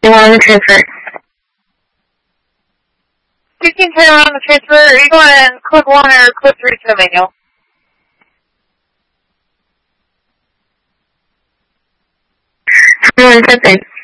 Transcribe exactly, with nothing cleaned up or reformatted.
You want to transfer? You can turn on the transfer. Are you going to clip one or clip three to the manual? One second.